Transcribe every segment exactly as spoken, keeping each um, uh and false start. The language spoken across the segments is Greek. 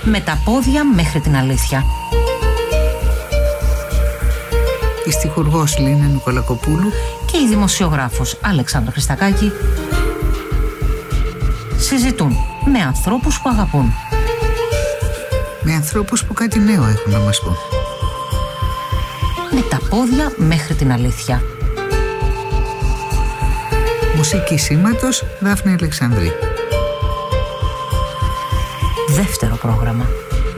Με τα πόδια μέχρι την αλήθεια. Η στιχουργός Λίνα Νικολακοπούλου και η δημοσιογράφος Αλεξάνδρα Χριστακάκη συζητούν με ανθρώπους που αγαπούν. Με ανθρώπους που κάτι νέο έχουν να μας πούν. Με τα πόδια μέχρι την αλήθεια. Μουσική σήματος Δάφνη Αλεξανδρή. Δεύτερο πρόγραμμα.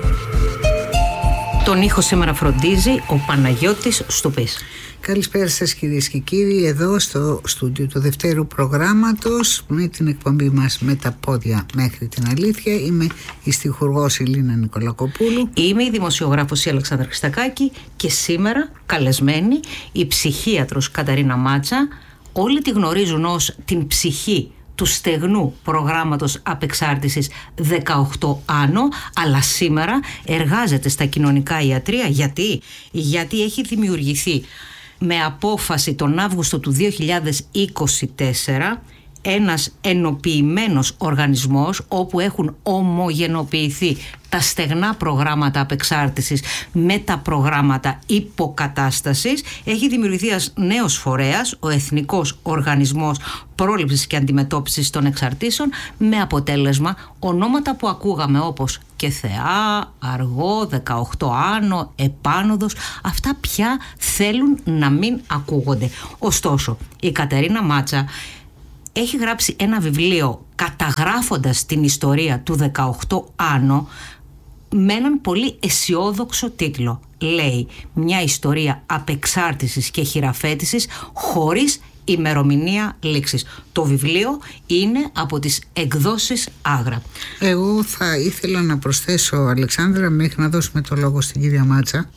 Τον ήχο σήμερα φροντίζει ο Παναγιώτης Στουπής. Καλησπέρα σας κυρίες και κύριοι, εδώ στο στούντιο του δευτέρου προγράμματος με την εκπομπή μας Με τα πόδια μέχρι την αλήθεια. Είμαι η στιχουργός Λίνα Νικολακοπούλου. Είμαι η δημοσιογράφος η Αλεξάνδρα Χριστακάκη και σήμερα καλεσμένη η ψυχίατρος Καταρίνα Μάτσα. Όλοι τη γνωρίζουν ως την ψυχή του στεγνού προγράμματος απεξάρτησης δεκαοκτώ άνω, αλλά σήμερα εργάζεται στα κοινωνικά ιατρεία. Γιατί? Γιατί έχει δημιουργηθεί με απόφαση τον Αύγουστο του δύο χιλιάδες είκοσι τέσσερα ένας ενοποιημένος οργανισμός όπου έχουν ομογενοποιηθεί τα στεγνά προγράμματα απεξάρτησης με τα προγράμματα υποκατάστασης. Έχει δημιουργηθεί ένας νέος φορέας, ο Εθνικός Οργανισμός Πρόληψης και Αντιμετώπισης των Εξαρτήσεων, με αποτέλεσμα ονόματα που ακούγαμε όπως και Θεά, Αργό, δεκαοκτώ άνω, Επάνωδος, αυτά πια θέλουν να μην ακούγονται. Ωστόσο, η Καταρίνα Μάτσα έχει γράψει ένα βιβλίο καταγράφοντας την ιστορία του δεκαοκτώ άνω με έναν πολύ αισιόδοξο τίτλο. Λέει «Μια ιστορία απεξάρτησης και χειραφέτησης χωρίς ημερομηνία λήξης». Το βιβλίο είναι από τις εκδόσεις Άγρα. Εγώ θα ήθελα να προσθέσω, Αλεξάνδρα, μέχρι να δώσουμε το λόγο στην κυρία Μάτσα,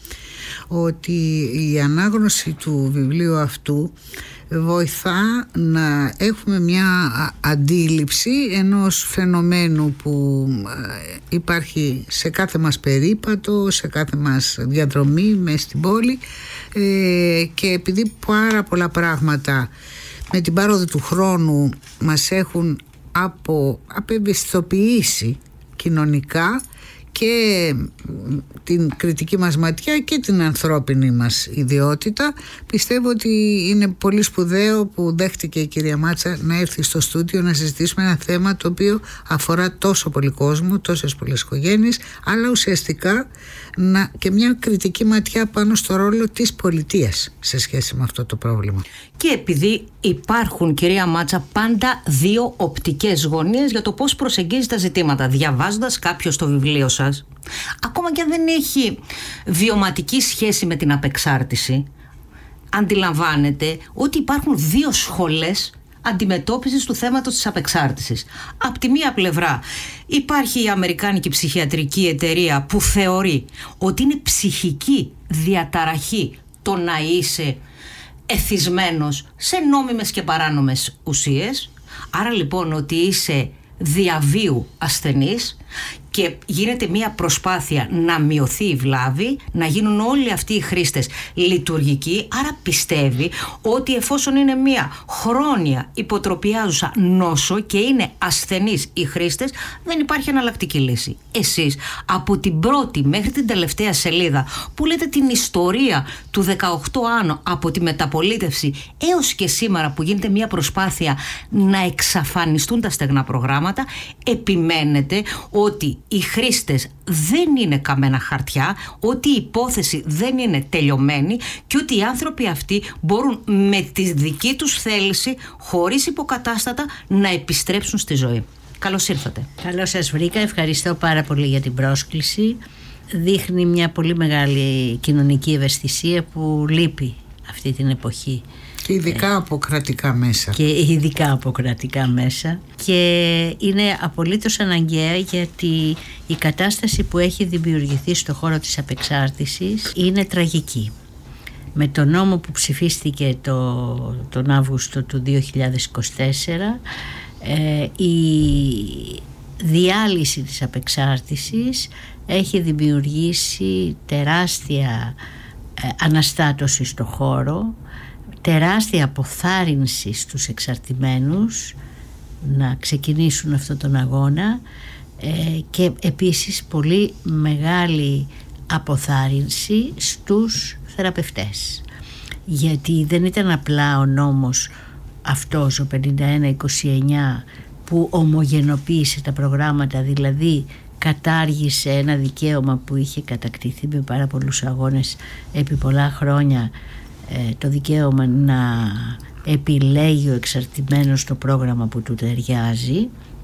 ότι η ανάγνωση του βιβλίου αυτού βοηθά να έχουμε μια αντίληψη ενός φαινομένου που υπάρχει σε κάθε μας περίπατο, σε κάθε μας διαδρομή μες στην πόλη, και επειδή πάρα πολλά πράγματα με την πάροδο του χρόνου μας έχουν απο, απευαισθητοποιήσει κοινωνικά και την κριτική μας ματιά και την ανθρώπινη μας ιδιότητα, πιστεύω ότι είναι πολύ σπουδαίο που δέχτηκε η κυρία Μάτσα να έρθει στο στούντιο να συζητήσουμε ένα θέμα το οποίο αφορά τόσο πολύ κόσμο, τόσες πολλές οικογένειες, αλλά ουσιαστικά να, και μια κριτική ματιά πάνω στο ρόλο της πολιτείας σε σχέση με αυτό το πρόβλημα. Και επειδή υπάρχουν, κυρία Μάτσα, πάντα δύο οπτικές γωνίες για το πώς προσεγγίζει τα ζητήματα. Διαβάζοντας κάποιος το βιβλίο σας, ακόμα και αν δεν έχει βιωματική σχέση με την απεξάρτηση, αντιλαμβάνεται ότι υπάρχουν δύο σχολές αντιμετώπισης του θέματος της απεξάρτησης. Απ' τη μία πλευρά υπάρχει η Αμερικάνικη Ψυχιατρική Εταιρεία που θεωρεί ότι είναι ψυχική διαταραχή το να είσαι εθισμένος σε νόμιμες και παράνομες ουσίες, άρα λοιπόν ότι είσαι διαβίου ασθενής και γίνεται μια προσπάθεια να μειωθεί η βλάβη, να γίνουν όλοι αυτοί οι χρήστες λειτουργικοί. Άρα πιστεύει ότι εφόσον είναι μια χρόνια υποτροπιάζουσα νόσο και είναι ασθενείς οι χρήστες, δεν υπάρχει εναλλακτική λύση. Εσείς από την πρώτη μέχρι την τελευταία σελίδα που λέτε την ιστορία του δεκαοκτώ άνω από τη μεταπολίτευση έως και σήμερα που γίνεται μια προσπάθεια να εξαφανιστούν τα στεγνά προγράμματα, επιμένετε ότι οι χρήστες δεν είναι καμένα χαρτιά, ότι η υπόθεση δεν είναι τελειωμένη και ότι οι άνθρωποι αυτοί μπορούν με τη δική τους θέληση, χωρίς υποκατάστατα, να επιστρέψουν στη ζωή. Καλώς ήρθατε. Καλώς σας βρήκα, ευχαριστώ πάρα πολύ για την πρόσκληση. Δείχνει μια πολύ μεγάλη κοινωνική ευαισθησία που λείπει αυτή την εποχή. Και ειδικά από κρατικά μέσα. Και ειδικά από κρατικά μέσα. Και είναι απολύτως αναγκαία, γιατί η κατάσταση που έχει δημιουργηθεί στο χώρο της απεξάρτησης είναι τραγική. Με τον νόμο που ψηφίστηκε το, τον Αύγουστο του δύο χιλιάδες είκοσι τέσσερα, ε, η διάλυση της απεξάρτησης έχει δημιουργήσει τεράστια ε, αναστάτωση στο χώρο, τεράστια αποθάρρυνση στους εξαρτημένους να ξεκινήσουν αυτόν τον αγώνα, ε, και επίσης πολύ μεγάλη αποθάρρυνση στους θεραπευτές, γιατί δεν ήταν απλά ο νόμος αυτός ο πενήντα ένα είκοσι εννιά που ομογενοποίησε τα προγράμματα, δηλαδή κατάργησε ένα δικαίωμα που είχε κατακτηθεί με πάρα πολλούς αγώνες επί πολλά χρόνια, ε, το δικαίωμα να επιλέγει ο εξαρτημένος το πρόγραμμα που του ταιριάζει.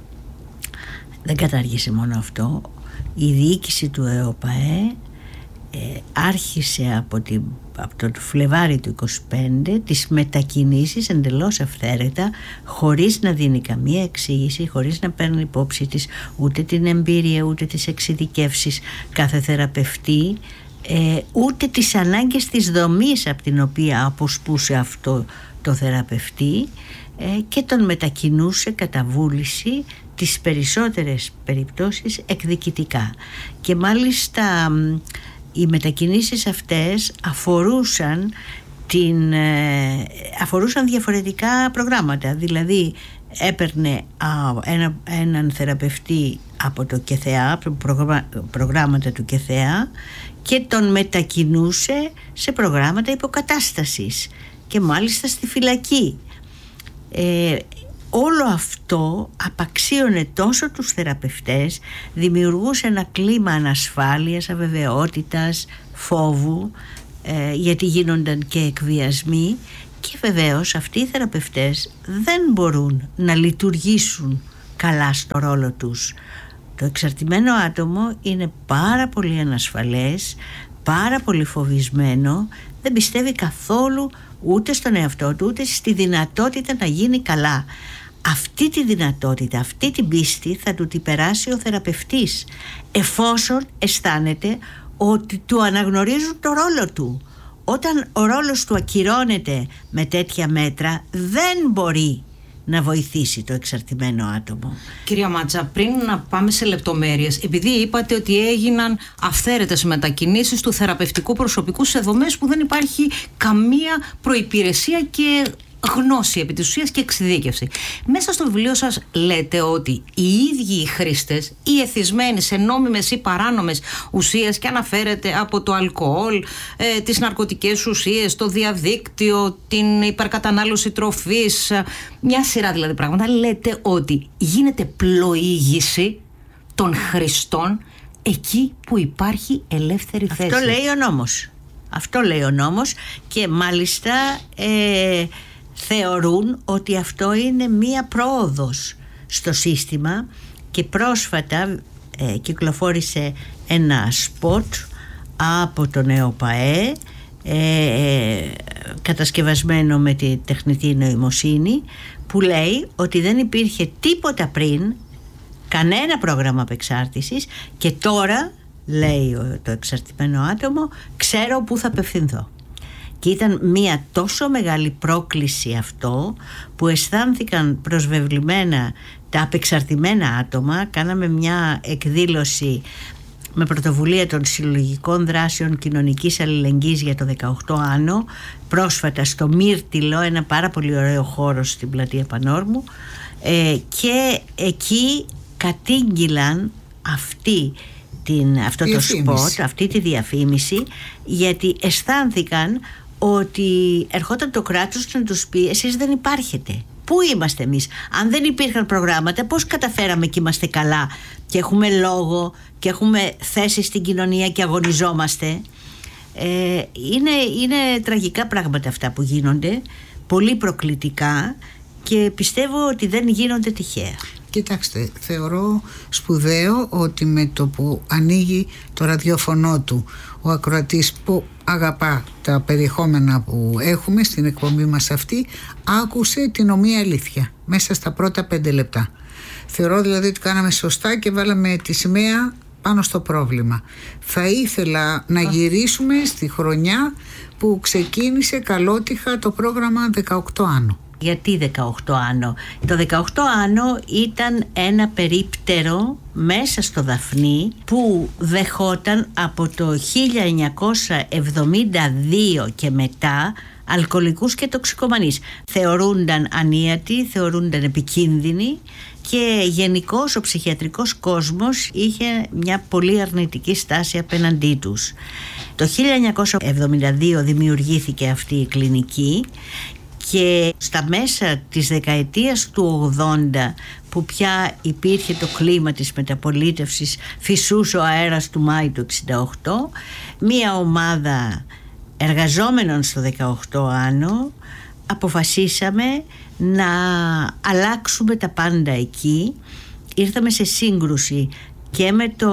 Δεν κατάργησε μόνο αυτό. Η διοίκηση του ΕΟΠΑΕ ε, άρχισε από, την, από το Φλεβάρι του είκοσι πέντε τις μετακινήσεις εντελώς αυθαίρετα, χωρίς να δίνει καμία εξήγηση, χωρίς να παίρνει υπόψη της ούτε την εμπειρία ούτε τις εξειδικεύσεις κάθε θεραπευτή, ε, ούτε τις ανάγκες της δομής από την οποία αποσπούσε αυτό το θεραπευτή, ε, και τον μετακινούσε κατά βούληση, τις περισσότερες περιπτώσεις εκδικητικά. Και μάλιστα οι μετακινήσεις αυτές αφορούσαν, την, αφορούσαν διαφορετικά προγράμματα. Δηλαδή έπαιρνε ένα, έναν θεραπευτή από το ΚΕΘΕΑ, από προγράμμα, προγράμματα του ΚΕΘΕΑ, και τον μετακινούσε σε προγράμματα υποκατάστασης και μάλιστα στη φυλακή. Ε, όλο αυτό απαξίωνε τόσο τους θεραπευτές, δημιουργούσε ένα κλίμα ανασφάλειας, αβεβαιότητας, φόβου, ε, γιατί γίνονταν και εκβιασμοί, και βεβαίως αυτοί οι θεραπευτές δεν μπορούν να λειτουργήσουν καλά στο ρόλο τους. Το εξαρτημένο άτομο είναι πάρα πολύ ανασφαλές, πάρα πολύ φοβισμένο, δεν πιστεύει καθόλου ούτε στον εαυτό του ούτε στη δυνατότητα να γίνει καλά. Αυτή τη δυνατότητα, αυτή την πίστη θα του την περάσει ο θεραπευτής, εφόσον αισθάνεται ότι του αναγνωρίζουν το ρόλο του. Όταν ο ρόλος του ακυρώνεται με τέτοια μέτρα, δεν μπορεί να βοηθήσει το εξαρτημένο άτομο. Κυρία Μάτσα, πριν να πάμε σε λεπτομέρειες, επειδή είπατε ότι έγιναν αυθαίρετες μετακινήσεις του θεραπευτικού προσωπικού σε δομές που δεν υπάρχει καμία προϋπηρεσία και γνώση επί της ουσίας και εξειδίκευση. Μέσα στο βιβλίο σας λέτε ότι οι ίδιοι οι χρήστες, οι εθισμένοι σε νόμιμες ή παράνομες ουσίες, και αναφέρεται από το αλκοόλ, ε, τις ναρκωτικές ουσίες, το διαδίκτυο, την υπερκατανάλωση τροφής, μια σειρά δηλαδή πράγματα, λέτε ότι γίνεται πλοήγηση των χρηστών εκεί που υπάρχει ελεύθερη θέση. Αυτό λέει ο νόμος. Αυτό λέει ο νόμος, και μάλιστα ε, θεωρούν ότι αυτό είναι μία πρόοδος στο σύστημα, και πρόσφατα ε, κυκλοφόρησε ένα σποτ από τον ΕΟΠΑΕ, ε, κατασκευασμένο με τη τεχνητή νοημοσύνη, που λέει ότι δεν υπήρχε τίποτα πριν, κανένα πρόγραμμα απεξάρτησης, και τώρα, λέει το εξαρτημένο άτομο, ξέρω πού θα απευθυνθώ. Και ήταν μια τόσο μεγάλη πρόκληση αυτό, που αισθάνθηκαν προσβεβλημένα τα απεξαρτημένα άτομα. Κάναμε μια εκδήλωση με πρωτοβουλία των συλλογικών δράσεων κοινωνικής αλληλεγγύης για το δεκαοκτώ άνω, πρόσφατα στο Μύρτιλο, ένα πάρα πολύ ωραίο χώρο στην πλατεία Πανόρμου, ε, και εκεί κατήγγυλαν αυτή την, αυτό το σποτ, αυτή τη διαφήμιση, γιατί αισθάνθηκαν ότι ερχόταν το κράτος να τους πει, εσείς δεν υπάρχετε. Πού είμαστε εμείς? Αν δεν υπήρχαν προγράμματα, πώς καταφέραμε και είμαστε καλά και έχουμε λόγο και έχουμε θέση στην κοινωνία και αγωνιζόμαστε? Ε, είναι, είναι τραγικά πράγματα αυτά που γίνονται, πολύ προκλητικά, και πιστεύω ότι δεν γίνονται τυχαία. Κοιτάξτε, θεωρώ σπουδαίο ότι με το που ανοίγει το ραδιόφωνο του ο ακροατής που αγαπά τα περιεχόμενα που έχουμε στην εκπομπή μας αυτή, άκουσε την ομοία αλήθεια μέσα στα πρώτα πέντε λεπτά. Θεωρώ δηλαδή ότι κάναμε σωστά και βάλαμε τη σημαία πάνω στο πρόβλημα. Θα ήθελα να γυρίσουμε στη χρονιά που ξεκίνησε καλότυχα το πρόγραμμα δεκαοκτώ άνω. Γιατί δεκαοκτώ άνω? Το δεκαοκτώ άνω ήταν ένα περίπτερο μέσα στο Δαφνί που δεχόταν από το χίλια εννιακόσια εβδομήντα δύο και μετά αλκοολικούς και τοξικομανείς. Θεωρούνταν ανίατοι, θεωρούνταν επικίνδυνοι και γενικώς ο ψυχιατρικός κόσμος είχε μια πολύ αρνητική στάση απέναντί τους. Το χίλια εννιακόσια εβδομήντα δύο δημιουργήθηκε αυτή η κλινική και στα μέσα της δεκαετίας του ογδόντα, που πια υπήρχε το κλίμα της μεταπολίτευσης, φυσούσε ο αέρας του Μάη του εξήντα οκτώ, μία ομάδα εργαζόμενων στο δεκαοκτώ Άνω αποφασίσαμε να αλλάξουμε τα πάντα εκεί. Ήρθαμε σε σύγκρουση και με το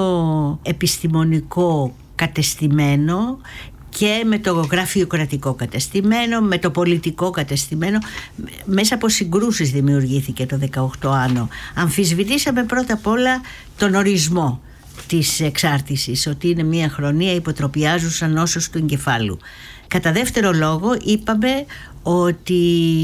επιστημονικό κατεστημένο και με το γραφειοκρατικό κατεστημένο, με το πολιτικό κατεστημένο. Μέσα από συγκρούσεις δημιουργήθηκε το δεκαοκτώ Άνω. Αμφισβητήσαμε πρώτα απ' όλα τον ορισμό της εξάρτησης, ότι είναι μια χρονία υποτροπιάζουσα νόσος του εγκεφάλου. Κατά δεύτερο λόγο είπαμε ότι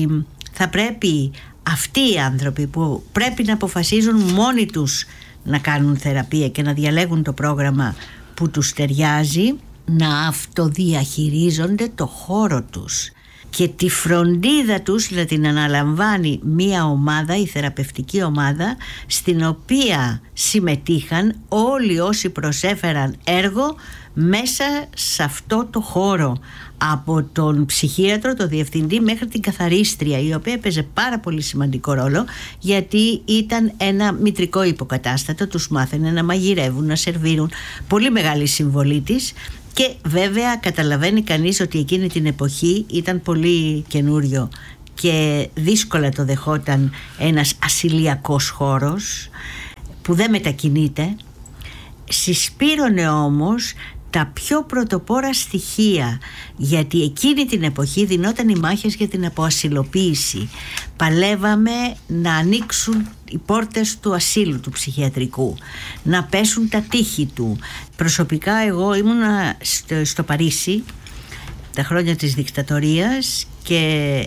θα πρέπει αυτοί οι άνθρωποι που πρέπει να αποφασίζουν μόνοι τους να κάνουν θεραπεία και να διαλέγουν το πρόγραμμα που τους ταιριάζει, να αυτοδιαχειρίζονται το χώρο τους και τη φροντίδα τους να την αναλαμβάνει μία ομάδα, η θεραπευτική ομάδα, στην οποία συμμετείχαν όλοι όσοι προσέφεραν έργο μέσα σε αυτό το χώρο, από τον ψυχίατρο, τον διευθυντή, μέχρι την καθαρίστρια, η οποία έπαιζε πάρα πολύ σημαντικό ρόλο, γιατί ήταν ένα μητρικό υποκατάστατο, τους μάθαινε να μαγειρεύουν, να σερβίρουν, πολύ μεγάλη συμβολή της. Και βέβαια καταλαβαίνει κανείς ότι εκείνη την εποχή ήταν πολύ καινούριο και δύσκολα το δεχόταν ένας ασυλιακός χώρος που δεν μετακινείται. Συσπήρωνε όμως τα πιο πρωτοπόρα στοιχεία, γιατί εκείνη την εποχή δινόταν οι μάχες για την αποασυλοποίηση. Παλεύαμε να ανοίξουν οι πόρτες του ασύλου του ψυχιατρικού, να πέσουν τα τείχη του. Προσωπικά εγώ ήμουνα στο, στο Παρίσι τα χρόνια της δικτατορίας και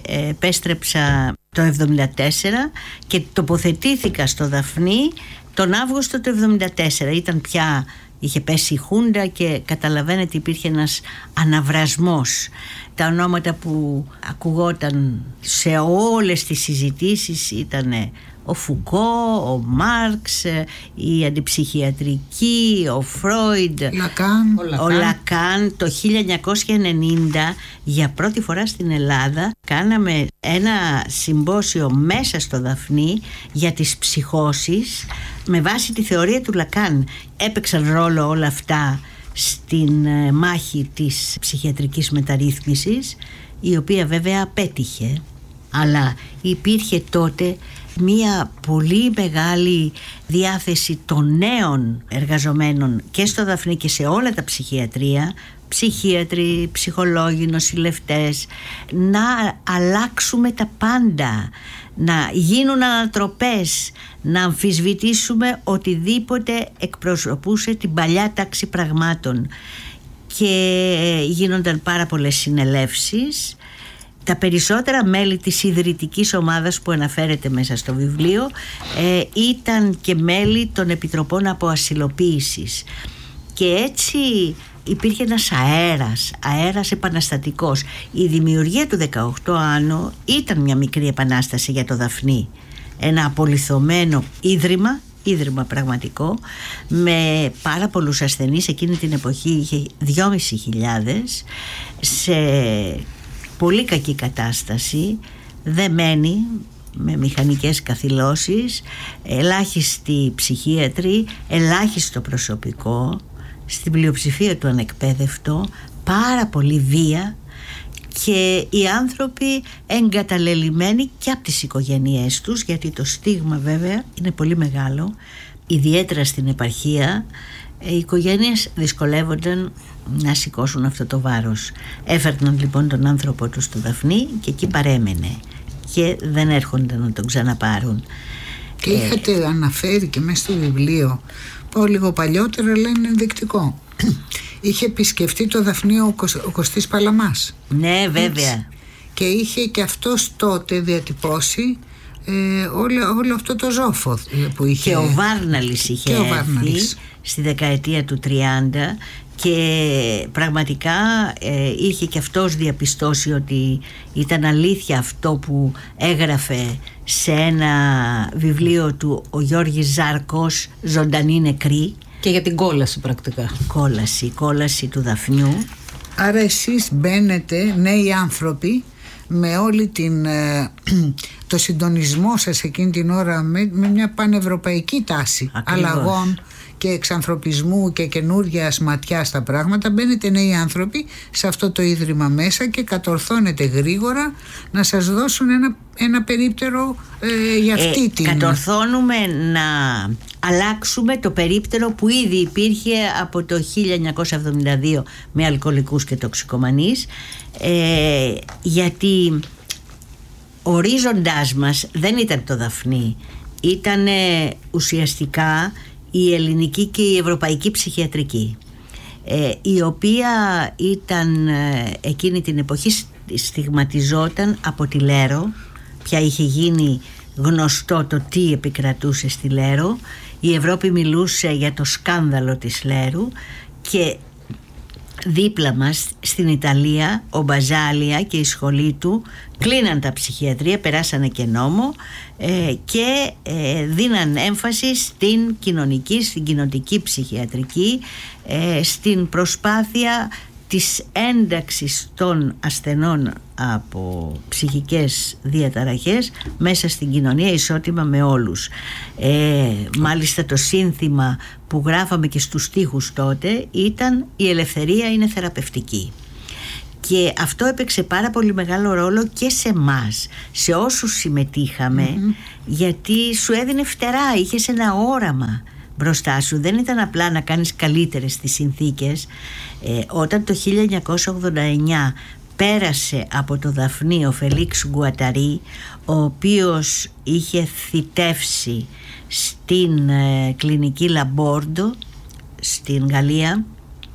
επέστρεψα το εβδομήντα τέσσερα και τοποθετήθηκα στο Δαφνί τον Αύγουστο του εβδομήντα τέσσερα. Ήταν πια, είχε πέσει η Χούντα και καταλαβαίνετε υπήρχε ένας αναβρασμός. Τα ονόματα που ακουγόταν σε όλες τις συζητήσεις ήταν ο Φουκώ, ο Μάρξ, η αντιψυχιατρική, ο Φρόιντ, Λακάν. ο Λακάν. Ο Λακάν. Το χίλια εννιακόσια ενενήντα για πρώτη φορά στην Ελλάδα κάναμε ένα συμπόσιο μέσα στο Δαφνί για τις ψυχώσεις με βάση τη θεωρία του Λακάν. Έπαιξαν ρόλο όλα αυτά στην μάχη της ψυχιατρικής μεταρρύθμισης, η οποία βέβαια απέτυχε, αλλά υπήρχε τότε μία πολύ μεγάλη διάθεση των νέων εργαζομένων και στο Δαφνί και σε όλα τα ψυχιατρία, ψυχίατροι, ψυχολόγοι, νοσηλευτές, να αλλάξουμε τα πάντα, να γίνουν ανατροπές, να αμφισβητήσουμε οτιδήποτε εκπροσωπούσε την παλιά τάξη πραγμάτων. Και γίνονταν πάρα πολλές συνελεύσεις. Τα περισσότερα μέλη της ιδρυτικής ομάδας που αναφέρεται μέσα στο βιβλίο ε, ήταν και μέλη των επιτροπών αποασυλοποίησης. Και έτσι υπήρχε ένας αέρας, αέρας επαναστατικός. Η δημιουργία του δεκαοκτώ Άνω ήταν μια μικρή επανάσταση για το Δαφνί. Ένα απολιθωμένο ίδρυμα, ίδρυμα πραγματικό, με πάρα πολλούς ασθενείς. Εκείνη την εποχή είχε δυόμισι χιλιάδες, σε πολύ κακή κατάσταση, δεμένη με μηχανικές καθυλώσεις, ελάχιστοι ψυχίατροι, ελάχιστο προσωπικό, στην πλειοψηφία του ανεκπαίδευτο, πάρα πολύ βία και οι άνθρωποι εγκαταλελειμμένοι και από τις οικογένειές τους, γιατί το στίγμα βέβαια είναι πολύ μεγάλο, ιδιαίτερα στην επαρχία. Οι οικογένειες δυσκολεύονταν να σηκώσουν αυτό το βάρος. Έφερναν λοιπόν τον άνθρωπο του στο Δαφνί και εκεί παρέμενε και δεν έρχονταν να τον ξαναπάρουν. Και είχατε ε... αναφέρει και μέσα στο βιβλίο, πω λίγο παλιότερα, αλλά είναι ενδεικτικό. Είχε επισκεφτεί το Δαφνί ο, Κωσ... ο Κωστής Παλαμάς. Ναι, βέβαια. Έτσι. Και είχε και αυτός τότε διατυπώσει ε, όλο, όλο αυτό το ζόφο που είχε. Και ο Βάρναλης είχε και ο έρθει Βάρναλης. στη δεκαετία του τριάντα και πραγματικά ε, είχε και αυτός διαπιστώσει ότι ήταν αλήθεια αυτό που έγραφε σε ένα βιβλίο του ο Γιώργης Ζάρκος, «Ζωντανή νεκρή». Και για την κόλαση πρακτικά. Κόλαση, κόλαση του Δαφνιού. Άρα εσείς μπαίνετε νέοι άνθρωποι με όλη την, το συντονισμό σας εκείνη την ώρα με, με μια πανευρωπαϊκή τάση. Ακριβώς. Αλλαγών και εξανθρωπισμού και καινούργιας ματιάς στα πράγματα. Μπαίνετε νέοι άνθρωποι σε αυτό το ίδρυμα μέσα και κατορθώνετε γρήγορα να σας δώσουν ένα, ένα περίπτερο ε, για αυτή ε, την... Κατορθώνουμε να αλλάξουμε το περίπτερο που ήδη υπήρχε από το χίλια εννιακόσια εβδομήντα δύο με αλκοολικούς και τοξικομανείς, ε, γιατί ο ορίζοντάς μας δεν ήταν το Δαφνί, ήταν ουσιαστικά η ελληνική και η ευρωπαϊκή ψυχιατρική, ε, η οποία ήταν ε, εκείνη την εποχή στιγματιζόταν από τη Λέρο. Πια είχε γίνει γνωστό το τι επικρατούσε στη Λέρο. Η Ευρώπη μιλούσε για το σκάνδαλο της Λέρου και δίπλα μας στην Ιταλία ο Μπαζάλια και η σχολή του κλείναν τα ψυχιατρία, περάσανε και νόμο ε, και ε, δίναν έμφαση στην κοινωνική, στην κοινοτική ψυχιατρική, ε, στην προσπάθεια της ένταξης των ασθενών από ψυχικές διαταραχές μέσα στην κοινωνία ισότιμα με όλους. Ε, μάλιστα το σύνθημα που γράφαμε και στους στίχους τότε ήταν «Η ελευθερία είναι θεραπευτική». Και αυτό έπαιξε πάρα πολύ μεγάλο ρόλο και σε μας, σε όσους συμμετείχαμε, mm-hmm. γιατί σου έδινε φτερά, είχες ένα όραμα μπροστά σου, δεν ήταν απλά να κάνεις καλύτερες τις συνθήκες. Ε, όταν το χίλια εννιακόσια ογδόντα εννιά πέρασε από το Δαφνί ο Φελίξ Γκουαταρί, ο οποίος είχε θητεύσει στην ε, κλινική Λαμπόρντο στην Γαλλία,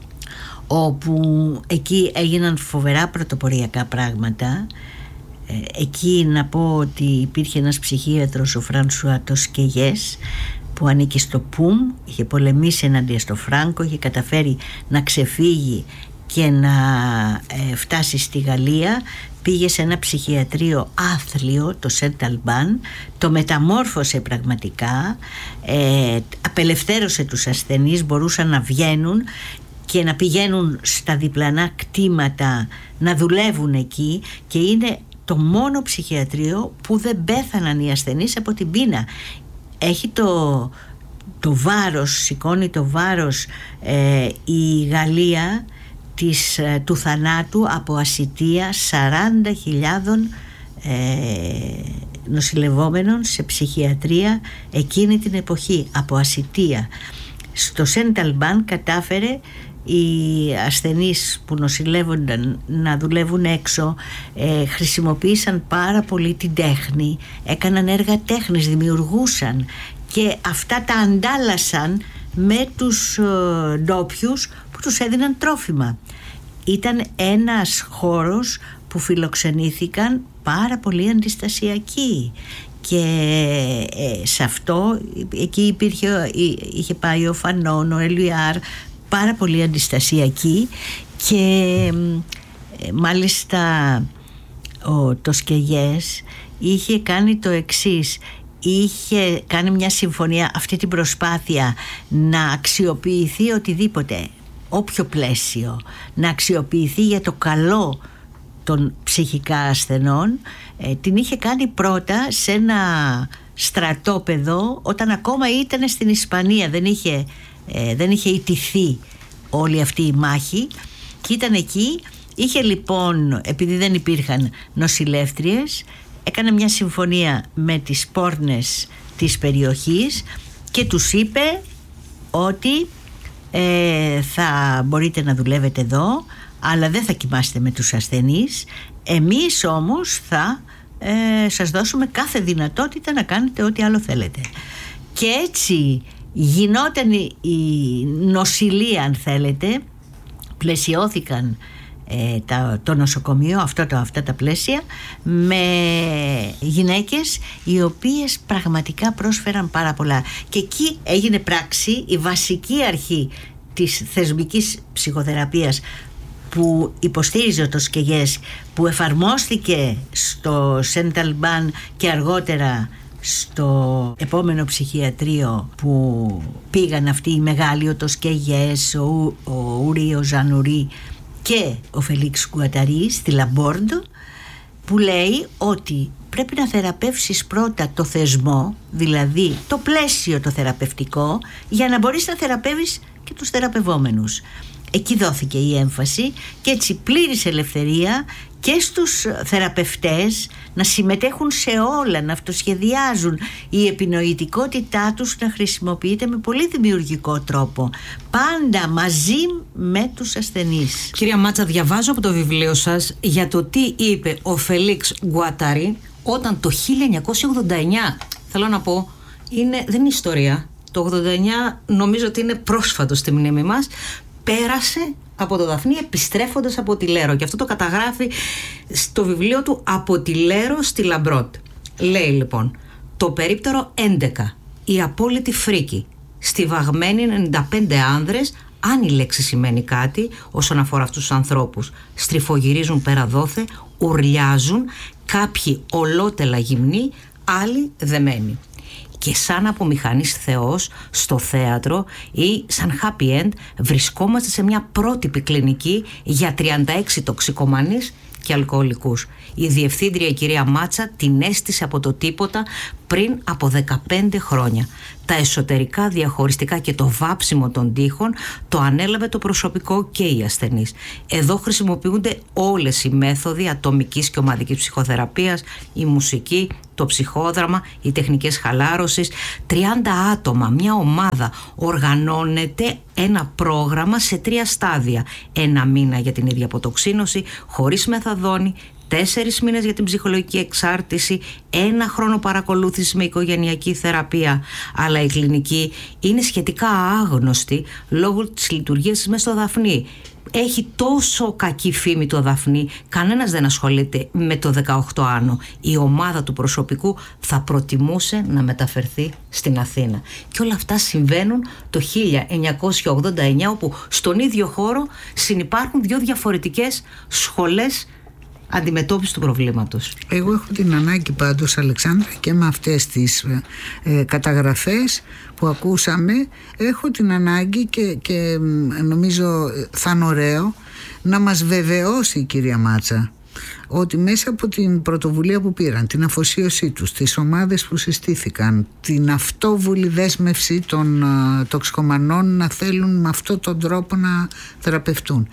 όπου εκεί έγιναν φοβερά πρωτοποριακά πράγματα. Ε, εκεί να πω ότι υπήρχε ένας ψυχίατρος, ο Φρανσουά Τοσκεγιές, που ανήκει στο Πουμ, είχε πολεμήσει εναντίον στο Φράγκο, είχε καταφέρει να ξεφύγει και να ε, φτάσει στη Γαλλία. Πήγε σε ένα ψυχιατρίο άθλιο, το Σεντ Αλμπάν, το μεταμόρφωσε πραγματικά, ε, απελευθέρωσε τους ασθενείς, μπορούσαν να βγαίνουν και να πηγαίνουν στα διπλανά κτήματα, να δουλεύουν εκεί, και είναι το μόνο ψυχιατρίο που δεν πέθαναν οι ασθενείς από την πείνα. Έχει το, το βάρος, σηκώνει το βάρος ε, η Γαλλία της, ε, του θανάτου από ασιτεία σαράντα χιλιάδων ε, νοσηλευόμενων σε ψυχιατρία εκείνη την εποχή, από ασιτεία. Στο Σεντ Αλμπάν κατάφερε οι ασθενείς που νοσηλεύονταν να δουλεύουν έξω, ε, χρησιμοποίησαν πάρα πολύ την τέχνη, έκαναν έργα τέχνης, δημιουργούσαν, και αυτά τα αντάλλασαν με τους ε, ντόπιους που τους έδιναν τρόφιμα. Ήταν ένας χώρος που φιλοξενήθηκαν πάρα πολύ αντιστασιακοί, και ε, σε αυτό εκεί υπήρχε, είχε πάει ο Φανών, ο Ελουιάρ, πάρα πολύ αντιστασιακοί, και ε, μάλιστα ο Τοσκεγιές είχε κάνει το εξής: είχε κάνει μια συμφωνία, αυτή την προσπάθεια να αξιοποιηθεί οτιδήποτε, όποιο πλαίσιο, να αξιοποιηθεί για το καλό των ψυχικά ασθενών, ε, την είχε κάνει πρώτα σε ένα στρατόπεδο όταν ακόμα ήταν στην Ισπανία, δεν είχε, ε, δεν είχε ιτηθεί όλη αυτή η μάχη, και ήταν εκεί. Είχε λοιπόν, επειδή δεν υπήρχαν νοσηλεύτριες, έκανε μια συμφωνία με τις πόρνες της περιοχής και τους είπε ότι ε, θα μπορείτε να δουλεύετε εδώ, αλλά δεν θα κοιμάστε με τους ασθενείς, εμείς όμως θα ε, σας δώσουμε κάθε δυνατότητα να κάνετε ό,τι άλλο θέλετε. Και έτσι γινόταν η νοσηλεία, αν θέλετε, πλαισιώθηκαν ε, τα, το νοσοκομείο, αυτό, το, αυτά τα πλαίσια, με γυναίκες οι οποίες πραγματικά πρόσφεραν πάρα πολλά. Και εκεί έγινε πράξη η βασική αρχή της θεσμικής ψυχοθεραπείας που υποστήριζε ο Τοσκεγιές, που εφαρμόστηκε στο Σεντ Αλμπάν και αργότερα στο επόμενο ψυχιατρίο που πήγαν αυτοί οι μεγάλοι, ο Τοσκεγιές, ο, ο Ουρί, ο Ζανουρί και ο Φελίξ Γκουαταρί στη Λαμπόρντο, που λέει ότι πρέπει να θεραπεύσεις πρώτα το θεσμό, δηλαδή το πλαίσιο το θεραπευτικό, για να μπορείς να θεραπεύεις και τους θεραπευόμενους. Εκεί δόθηκε η έμφαση και έτσι πλήρης ελευθερία και στους θεραπευτές να συμμετέχουν σε όλα, να αυτοσχεδιάζουν, η επινοητικότητά τους να χρησιμοποιείται με πολύ δημιουργικό τρόπο, πάντα μαζί με τους ασθενείς. Κυρία Μάτσα, διαβάζω από το βιβλίο σας για το τι είπε ο Φελίξ Γκουαταρί όταν το χίλια εννιακόσια ογδόντα εννιά, θέλω να πω, είναι, δεν είναι ιστορία, το ογδόντα εννιά νομίζω ότι είναι πρόσφατο στη μνήμη μας, πέρασε από το Δαφνί επιστρέφοντας από τη Λέρο, και αυτό το καταγράφει στο βιβλίο του «Από τη Λέρο στη Λαμπρότ». Λέει λοιπόν: το περίπτερο έντεκα, η απόλυτη φρίκη, στιβαγμένοι ενενήντα πέντε άνδρες, αν η λέξη σημαίνει κάτι όσον αφορά αυτούς τους ανθρώπους, στριφογυρίζουν πέρα δόθε, ουρλιάζουν, κάποιοι ολότελα γυμνοί, άλλοι δεμένοι. Και σαν από μηχανής Θεός στο θέατρο ή σαν happy end βρισκόμαστε σε μια πρότυπη κλινική για τριάντα έξι τοξικομανείς και αλκοολικούς. Η διευθύντρια, η κυρία Μάτσα, την έστησε από το τίποτα πριν από δεκαπέντε χρόνια. Τα εσωτερικά διαχωριστικά και το βάψιμο των τοίχων το ανέλαβε το προσωπικό και οι ασθενείς. Εδώ χρησιμοποιούνται όλες οι μέθοδοι ατομικής και ομαδικής ψυχοθεραπείας, η μουσική, το ψυχόδραμα, οι τεχνικές χαλάρωσης. τριάντα άτομα, μια ομάδα, οργανώνεται ένα πρόγραμμα σε τρία στάδια. Ένα μήνα για την ίδια αποτοξίνωση, χωρίς μεθαδόνη, τέσσερις μήνες για την ψυχολογική εξάρτηση, ένα χρόνο παρακολούθηση με οικογενειακή θεραπεία. Αλλά η κλινική είναι σχετικά άγνωστη λόγω της λειτουργίας της μέσα στο Δαφνί. Έχει τόσο κακή φήμη το Δαφνί, κανένας δεν ασχολείται με το δεκαοκτώ άνω. Η ομάδα του προσωπικού θα προτιμούσε να μεταφερθεί στην Αθήνα. Και όλα αυτά συμβαίνουν το χίλια εννιακόσια ογδόντα εννιά, όπου στον ίδιο χώρο συνυπάρχουν δύο διαφορετικές σχολές αντιμετώπιση του προβλήματος. Εγώ έχω την ανάγκη πάντως, Αλεξάνδρα, και με αυτές τις ε, καταγραφές που ακούσαμε, έχω την ανάγκη και, και νομίζω θα είναι ωραίο να μας βεβαιώσει η κυρία Μάτσα ότι μέσα από την πρωτοβουλία που πήραν, την αφοσίωσή τους, τις ομάδες που συστήθηκαν, την αυτόβουλη δέσμευση των ε, τοξικομανών να θέλουν με αυτόν τον τρόπο να θεραπευτούν,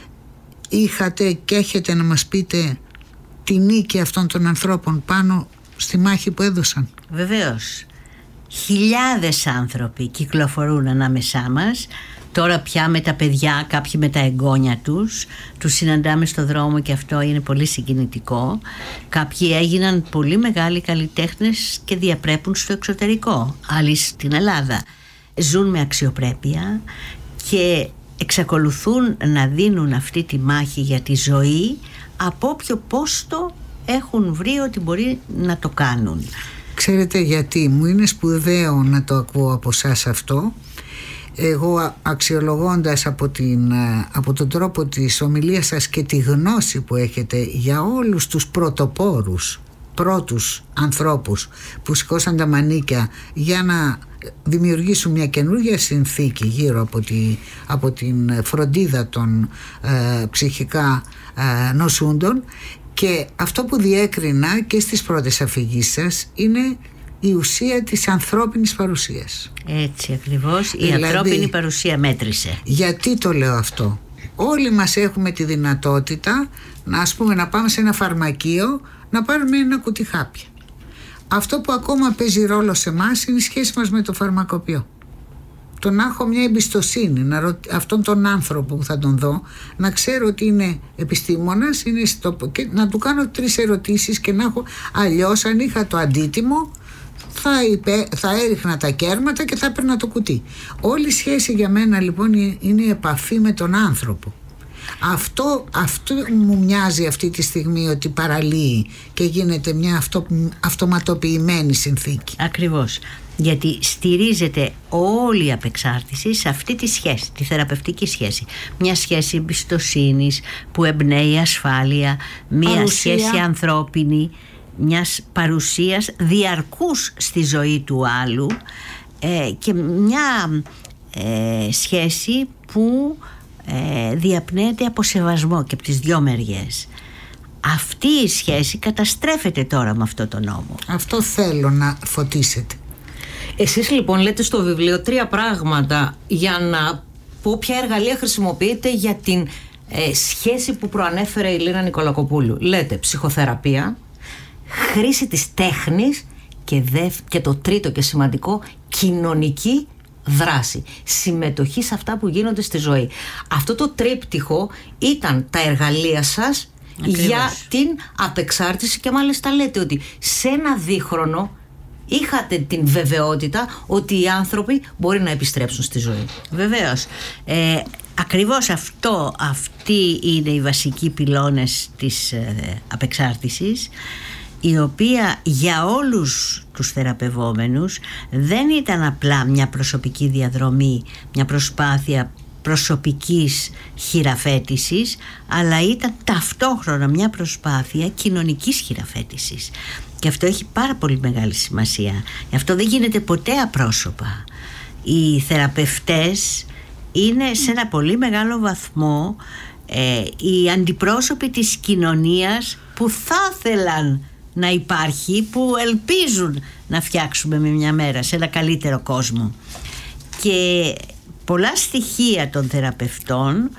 είχατε και έχετε να μας πείτε τη νίκη αυτών των ανθρώπων πάνω στη μάχη που έδωσαν? Βεβαίως. Χιλιάδες άνθρωποι κυκλοφορούν ανάμεσά μας. Τώρα πια με τα παιδιά, κάποιοι με τα εγγόνια τους, τους συναντάμε στο δρόμο και αυτό είναι πολύ συγκινητικό. Κάποιοι έγιναν πολύ μεγάλοι καλλιτέχνες και διαπρέπουν στο εξωτερικό, άλλοι στην Ελλάδα. Ζουν με αξιοπρέπεια και εξακολουθούν να δίνουν αυτή τη μάχη για τη ζωή από όποιο πόστο έχουν βρει ότι μπορεί να το κάνουν. Ξέρετε γιατί μου είναι σπουδαίο να το ακούω από εσάς αυτό? Εγώ, αξιολογώντας από, την, από τον τρόπο της ομιλίας σας και τη γνώση που έχετε για όλους τους πρωτοπόρους, πρώτους ανθρώπους που σηκώσαν τα μανίκια για να δημιουργήσουν μια καινούργια συνθήκη γύρω από, τη, από την φροντίδα των ε, ψυχικά ε, νοσούντων, και αυτό που διέκρινα και στις πρώτες αφηγήσεις σας είναι η ουσία της ανθρώπινης παρουσίας. Έτσι ακριβώς, η δηλαδή, ανθρώπινη παρουσία μέτρησε. Γιατί το λέω αυτό? Όλοι μας έχουμε τη δυνατότητα να, ας πούμε, να πάμε σε ένα φαρμακείο να πάρουμε ένα κουτί χάπια. Αυτό που ακόμα παίζει ρόλο σε εμάς είναι η σχέση μας με το φαρμακοποιό. Το να έχω μια εμπιστοσύνη, να ρω... αυτόν τον άνθρωπο που θα τον δω, να ξέρω ότι είναι επιστήμονας, είναι στο... και να του κάνω τρεις ερωτήσεις και να έχω, αλλιώς αν είχα το αντίτιμο θα, υπε... θα έριχνα τα κέρματα και θα έπαιρνα το κουτί. Όλη η σχέση για μένα λοιπόν είναι η επαφή με τον άνθρωπο. Αυτό, αυτό μου μοιάζει αυτή τη στιγμή, ότι παραλύει και γίνεται μια αυτο, αυτοματοποιημένη συνθήκη. Ακριβώς. Γιατί στηρίζεται όλη η απεξάρτηση σε αυτή τη σχέση, τη θεραπευτική σχέση. Μια σχέση εμπιστοσύνης που εμπνέει ασφάλεια, μια Παρουσία. σχέση ανθρώπινη, μιας παρουσίας διαρκούς στη ζωή του άλλου, ε, και μια ε, σχέση που ε, διαπνέεται από σεβασμό και από τις δυο μεριές. Αυτή η σχέση καταστρέφεται τώρα με αυτό το νόμο. Αυτό θέλω να φωτίσετε. Εσείς λοιπόν λέτε στο βιβλίο τρία πράγματα για να πω ποια εργαλεία χρησιμοποιείτε για την ε, σχέση που προανέφερε η Λίνα Νικολακοπούλου. Λέτε ψυχοθεραπεία, χρήση της τέχνης και, δε, και το τρίτο και σημαντικό, κοινωνική δράση, συμμετοχή σε αυτά που γίνονται στη ζωή. Αυτό το τρίπτυχο ήταν τα εργαλεία σας. Ακριβώς. Για την απεξάρτηση, και μάλιστα λέτε ότι σε ένα δίχρονο είχατε την βεβαιότητα ότι οι άνθρωποι μπορεί να επιστρέψουν στη ζωή. Βεβαίως. Ε, ακριβώς αυτό, αυτοί είναι οι βασικοί πυλώνες της ε, απεξάρτησης, η οποία για όλους τους θεραπευόμενους δεν ήταν απλά μια προσωπική διαδρομή, μια προσπάθεια προσωπικής χειραφέτησης, αλλά ήταν ταυτόχρονα μια προσπάθεια κοινωνικής χειραφέτησης. Και αυτό έχει πάρα πολύ μεγάλη σημασία. Γι' αυτό δεν γίνεται ποτέ απρόσωπα. Οι θεραπευτές είναι σε ένα πολύ μεγάλο βαθμό ε, οι αντιπρόσωποι της κοινωνίας που θα ήθελαν να υπάρχει, που ελπίζουν να φτιάξουμε με μια μέρα σε ένα καλύτερο κόσμο. Και πολλά στοιχεία των θεραπευτών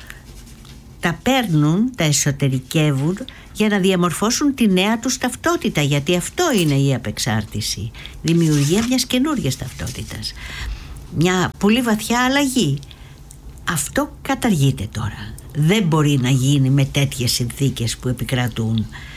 τα παίρνουν, τα εσωτερικεύουν για να διαμορφώσουν τη νέα τους ταυτότητα, γιατί αυτό είναι η απεξάρτηση, δημιουργία μιας καινούργιας ταυτότητας, μια πολύ βαθιά αλλαγή. Αυτό καταργείται τώρα. Δεν μπορεί να γίνει με τέτοιες συνθήκες που επικρατούν.